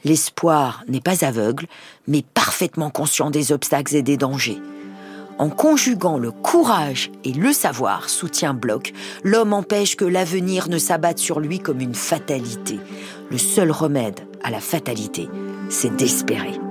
L'espoir n'est pas aveugle, mais parfaitement conscient des obstacles et des dangers. En conjuguant le courage et le savoir, soutient Bloch, l'homme empêche que l'avenir ne s'abatte sur lui comme une fatalité. Le seul remède à la fatalité, c'est d'espérer.